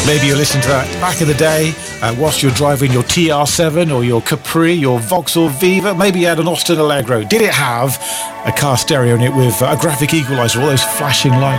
Maybe you're listening to that back in the day whilst you're driving your TR7 or your Capri, your Vauxhall Viva. Maybe you had an Austin Allegro. Did it have a car stereo in it with a graphic equalizer, all those flashing lights?